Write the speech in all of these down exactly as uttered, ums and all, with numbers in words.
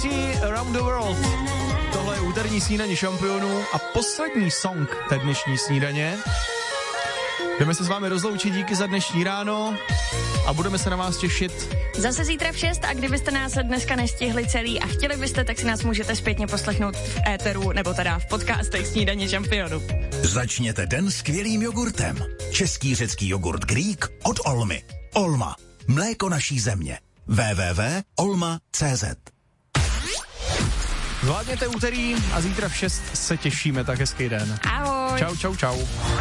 tři Around the World. Tohle je úterní snídaně šampionů a poslední song té dnešní snídaně. Jdeme se s vámi rozloučit, díky za dnešní ráno a budeme se na vás těšit. Zase zítra v šest a kdybyste nás dneska nestihli celý a chtěli byste, tak si nás můžete zpětně poslechnout v éteru nebo teda v podcastech Snídaně šampionů. Začněte den skvělým jogurtem. Český řecký jogurt Greek od Olmy. Olma. Mléko naší země. w w w tečka olma tečka c z. Zvládněte úterý a zítra v šest se těšíme, tak hezký den. Ahoj. Čau, čau, čau.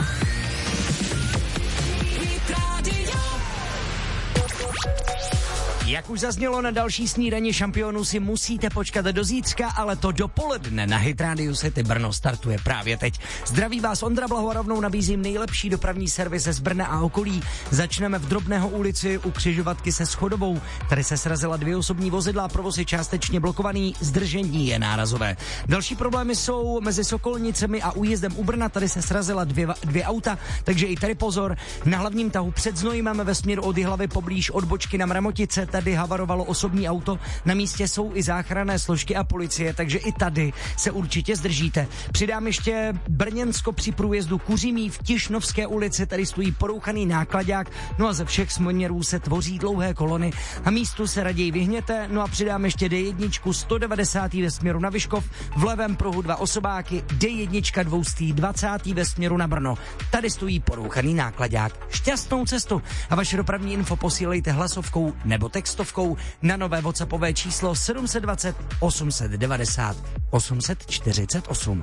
Jak už zaznělo, na další snídaně šampionů si musíte počkat do zítřka, ale to dopoledne na Hit Radio City Brno startuje právě teď. Zdraví vás Ondra Blaho a rovnou nabízím nejlepší dopravní servis z Brna a okolí. Začneme v Drobného ulici u křižovatky se Schodovou. Tady se srazila dvě osobní vozidla, provoz je částečně blokovaný, zdržení je nárazové. Další problémy jsou mezi Sokolnicemi a újezdem u Brna, tady se srazila dvě, dvě auta, takže i tady pozor. Na hlavním tahu před Znojmem ve směru od Jihlavy poblíž odbočky na Mramotice, tady havarovalo osobní auto, na místě jsou i záchranné složky a policie, takže i tady se určitě zdržíte. Přidám ještě Brněnsko při průjezdu Kuřimí v Tišnovské ulici, tady stojí porouchaný náklaďák, no a ze všech směrů se tvoří dlouhé kolony a místu se raději vyhněte, no a přidám ještě D jedna sto devadesát ve směru na Vyškov, v levém pruhu dva osobáky, D jedna dvě dvacet ve směru na Brno, tady stojí porouchaný náklaďák. Šťastnou cestu a vaše dopravní info posílejte hlasovkou nebo textovkou na nové WhatsAppové číslo sedm set dvacet osm set devadesát osm set čtyřicet osm.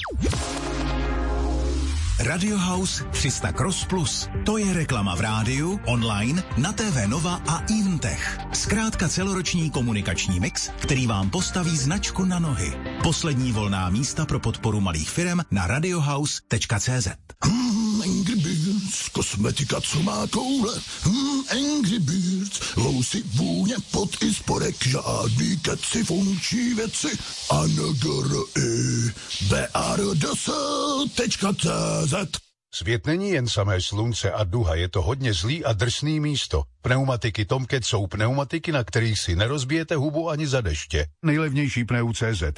Radio House tři sta Cross Plus. To je reklama v rádiu, online, na T V Nova a Intech. Zkrátka celoroční komunikační mix, který vám postaví značku na nohy. Poslední volná místa pro podporu malých firem na radiohouse tečka cé zet. Hmm, Angry Birds, kosmetika, co má koule. Hmm, Angry Birds, lousy, vůně, pot i spodek, žádný keci, funkční věci. A N G R I B R D S tečka cé zet. Svět není jen samé slunce a duha, je to hodně zlý a drsný místo. Pneumatiky Tomcat jsou pneumatiky, na kterých si nerozbijete hubu ani za deště. Nejlevnější pneu tečka cé zet.